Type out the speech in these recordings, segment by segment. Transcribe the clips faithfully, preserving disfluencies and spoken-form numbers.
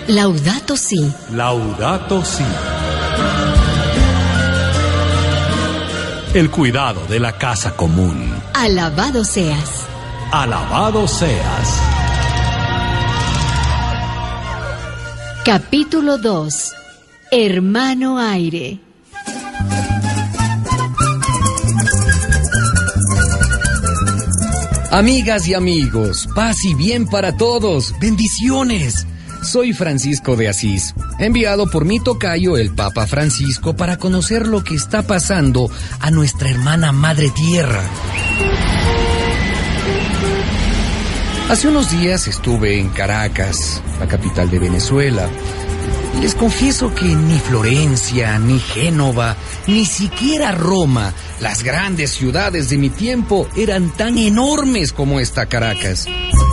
Laudato Si. Laudato Si. El cuidado de la casa común. Alabado seas. Alabado seas. Capítulo dos. Hermano Aire. Amigas y amigos, paz y bien para todos. Bendiciones. Soy Francisco de Asís, enviado por mi tocayo, el Papa Francisco, para conocer lo que está pasando a nuestra hermana Madre Tierra. Hace unos días estuve en Caracas, la capital de Venezuela. Les confieso que ni Florencia, ni Génova, ni siquiera Roma, las grandes ciudades de mi tiempo, eran tan enormes como esta Caracas.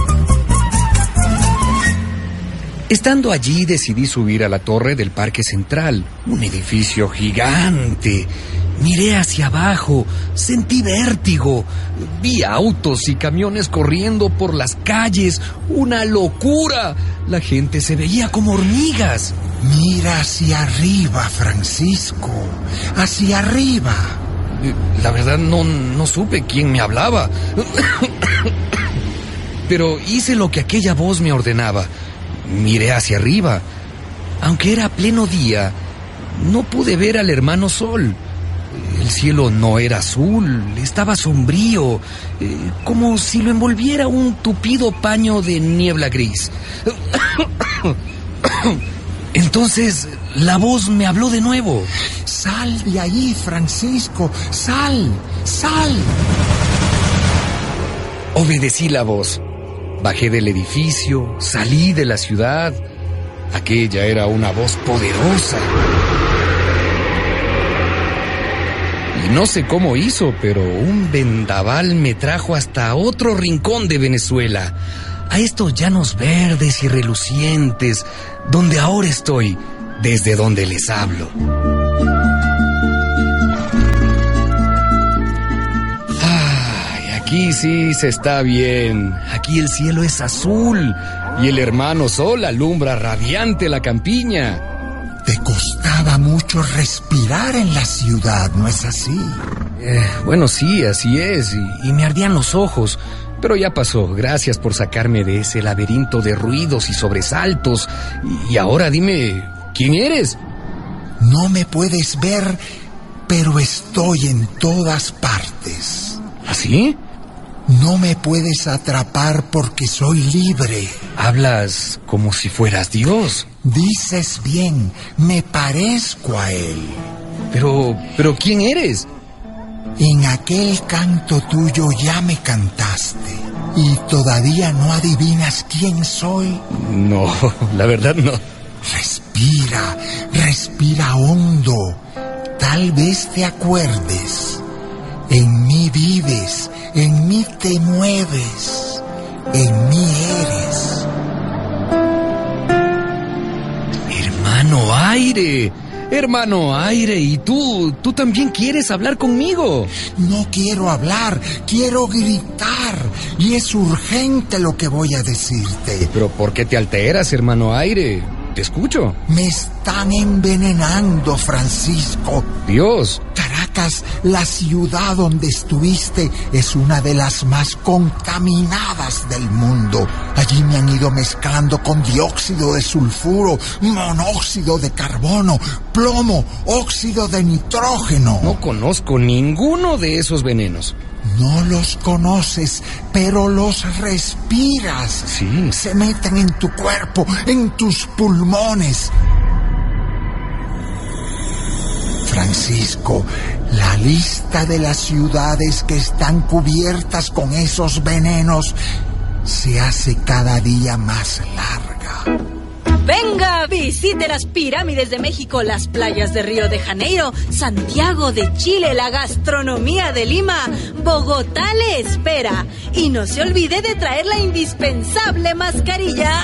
Estando allí decidí subir a la torre del Parque Central, un edificio gigante. Miré hacia abajo, sentí vértigo, vi autos y camiones corriendo por las calles, una locura. La gente se veía como hormigas. Mira hacia arriba, Francisco, hacia arriba. La verdad no, no supe quién me hablaba, pero hice lo que aquella voz me ordenaba. Miré hacia arriba. Aunque era pleno día, no pude ver al hermano Sol. El cielo no era azul, estaba sombrío, eh, como si lo envolviera un tupido paño de niebla gris. Entonces la voz me habló de nuevo. Sal de ahí, Francisco, sal, sal. Obedecí la voz. Bajé del edificio, salí de la ciudad. Aquella era una voz poderosa. Y no sé cómo hizo, pero un vendaval me trajo hasta otro rincón de Venezuela, a estos llanos verdes y relucientes, donde ahora estoy, desde donde les hablo. Aquí sí se está bien. Aquí el cielo es azul y el hermano Sol alumbra radiante la campiña. Te costaba mucho respirar en la ciudad, ¿no es así? Eh, bueno, sí, así es. Y, y me ardían los ojos. Pero ya pasó. Gracias por sacarme de ese laberinto de ruidos y sobresaltos. Y, y ahora dime, ¿quién eres? No me puedes ver, pero estoy en todas partes. ¿Así? No me puedes atrapar porque soy libre. Hablas como si fueras Dios. Dices bien, me parezco a él. Pero, pero ¿quién eres? En aquel canto tuyo ya me cantaste. ¿Y todavía no adivinas quién soy? No, la verdad no. Respira, respira hondo. Tal vez te acuerdes. En mí vives, en mí te mueves, en mí eres. Hermano Aire, hermano Aire, ¿y tú? ¿Tú también quieres hablar conmigo? No quiero hablar, quiero gritar, y es urgente lo que voy a decirte. ¿Pero por qué te alteras, hermano Aire? Te escucho. Me están envenenando, Francisco. Dios. Caracas, la ciudad donde estuviste, es una de las más contaminadas del mundo. Allí me han ido mezclando con dióxido de sulfuro, monóxido de carbono, plomo, óxido de nitrógeno. No conozco ninguno de esos venenos. No los conoces, pero los respiras. Sí. Se meten en tu cuerpo, en tus pulmones. Francisco, la lista de las ciudades que están cubiertas con esos venenos se hace cada día más larga. Venga, visite las pirámides de México, las playas de Río de Janeiro, Santiago de Chile, la gastronomía de Lima. Bogotá le espera. Y no se olvide de traer la indispensable mascarilla.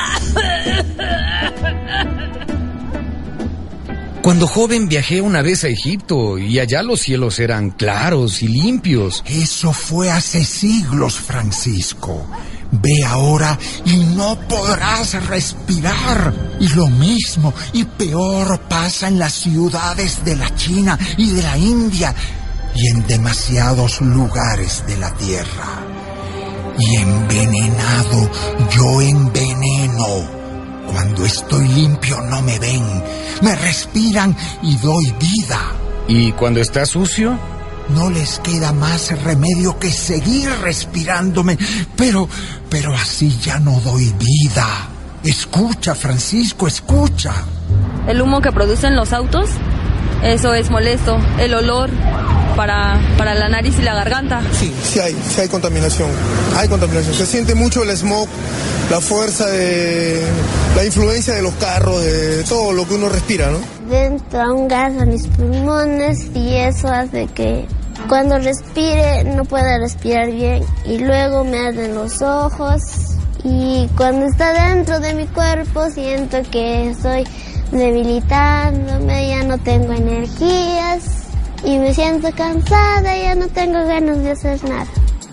Cuando joven viajé una vez a Egipto y allá los cielos eran claros y limpios. Eso fue hace siglos, Francisco. Ve ahora y no podrás respirar. Y lo mismo y peor pasa en las ciudades de la China y de la India y en demasiados lugares de la tierra. Y envenenado, yo enveneno. Cuando estoy limpio no me ven, me respiran y doy vida. ¿Y cuando está sucio? No les queda más remedio que seguir respirándome, pero, pero así ya no doy vida. Escucha, Francisco, escucha. El humo que producen los autos, eso es molesto. El olor para, para la nariz y la garganta. Sí, sí hay, sí hay contaminación. Hay contaminación. Se siente mucho el smog, la fuerza de... la influencia de los carros, de todo lo que uno respira, ¿no? Entra un gas a mis pulmones y eso hace que cuando respire no pueda respirar bien y luego me arden los ojos y cuando está dentro de mi cuerpo siento que estoy debilitándome, ya no tengo energías y me siento cansada, ya no tengo ganas de hacer nada.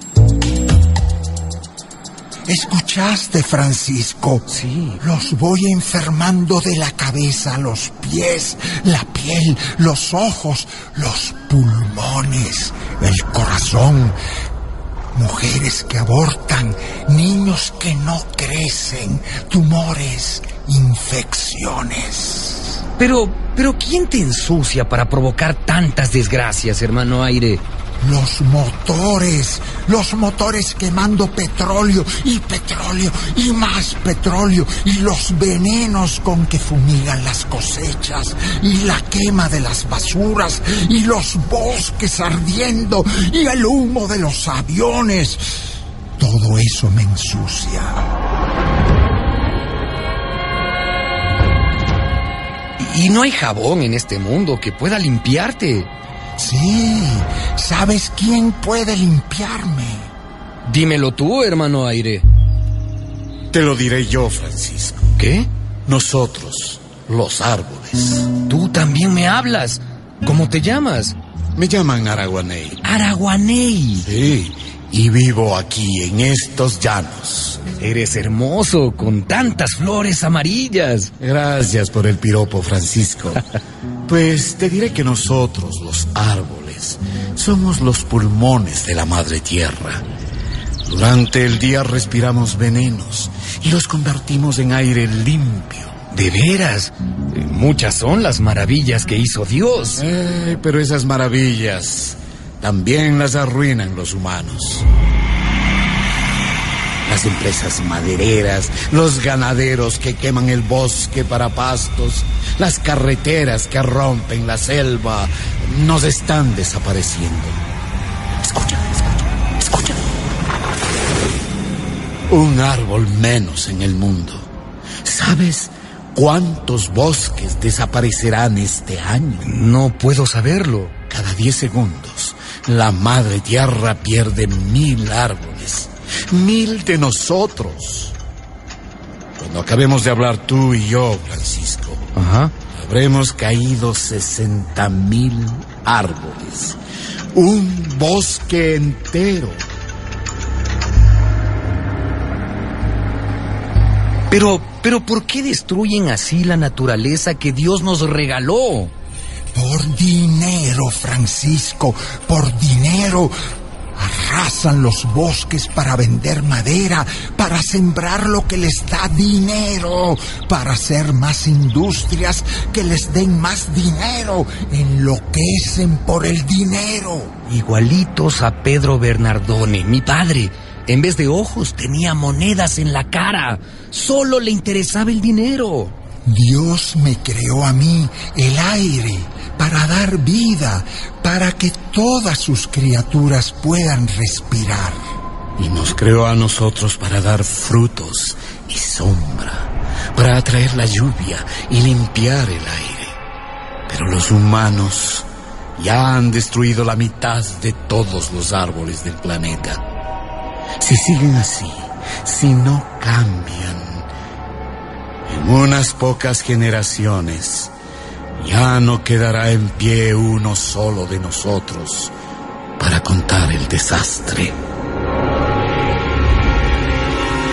¿Escuchaste, Francisco? Sí. Los voy enfermando de la cabeza, los pies, la piel, los ojos, los pulmones, el corazón. Mujeres que abortan, niños que no crecen, tumores, infecciones. Pero, pero ¿quién te ensucia para provocar tantas desgracias, hermano Aire? Los motores, los motores quemando petróleo y petróleo y más petróleo y los venenos con que fumigan las cosechas y la quema de las basuras y los bosques ardiendo y el humo de los aviones. Todo eso me ensucia. Y no hay jabón en este mundo que pueda limpiarte. Sí, ¿sabes quién puede limpiarme? Dímelo tú, hermano Aire. Te lo diré yo, Francisco. ¿Qué? Nosotros, los árboles. Tú también me hablas. ¿Cómo te llamas? Me llaman Araguaney. Araguaney. Sí, y vivo aquí en estos llanos. Eres hermoso, con tantas flores amarillas. Gracias por el piropo, Francisco. Pues te diré que nosotros, los árboles, somos los pulmones de la madre tierra. Durante el día respiramos venenos y los convertimos en aire limpio. ¿De veras? Muchas son las maravillas que hizo Dios. Eh, pero esas maravillas también las arruinan los humanos. Las empresas madereras, los ganaderos que queman el bosque para pastos, las carreteras que rompen la selva, nos están desapareciendo. Escucha, escucha, escucha. Un árbol menos en el mundo. ¿Sabes cuántos bosques desaparecerán este año? No puedo saberlo. Cada diez segundos, la madre tierra pierde mil árboles. Mil de nosotros. Cuando acabemos de hablar tú y yo, Francisco, Ajá. habremos caído sesenta mil árboles. Un bosque entero. Pero, pero ¿por qué destruyen así la naturaleza que Dios nos regaló? Por dinero, Francisco, por dinero. Arrasan los bosques para vender madera, para sembrar lo que les da dinero, para hacer más industrias que les den más dinero. Enloquecen por el dinero. Igualitos a Pedro Bernardone, mi padre. En vez de ojos tenía monedas en la cara. Solo le interesaba el dinero. Dios me creó a mí el aire para dar vida, para que todas sus criaturas puedan respirar. Y nos creó a nosotros para dar frutos y sombra, para atraer la lluvia y limpiar el aire. Pero los humanos ya han destruido la mitad de todos los árboles del planeta. Si siguen así, si no cambian, en unas pocas generaciones ya no quedará en pie uno solo de nosotros para contar el desastre.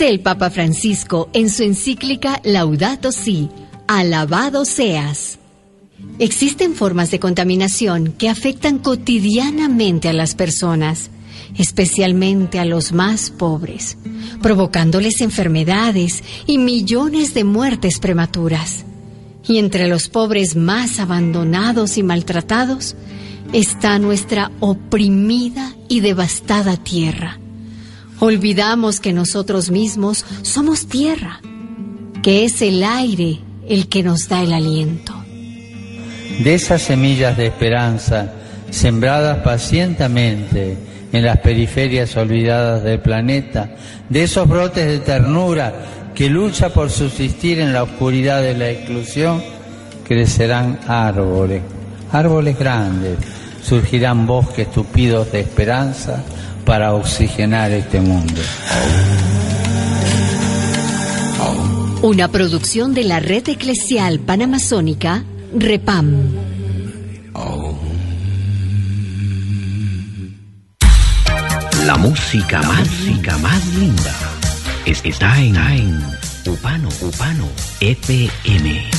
Dice el Papa Francisco en su encíclica Laudato Si, alabado seas. Existen formas de contaminación que afectan cotidianamente a las personas, especialmente a los más pobres, provocándoles enfermedades y millones de muertes prematuras. Y entre los pobres más abandonados y maltratados está nuestra oprimida y devastada tierra. Olvidamos que nosotros mismos somos tierra, que es el aire el que nos da el aliento. De esas semillas de esperanza, sembradas pacientemente en las periferias olvidadas del planeta, de esos brotes de ternura que lucha por subsistir en la oscuridad de la exclusión, crecerán árboles, árboles grandes, surgirán bosques tupidos de esperanza para oxigenar este mundo. Una producción de la Red Eclesial Panamazónica, REPAM. La música más, música más linda es- está en, en Upano, Upano F M.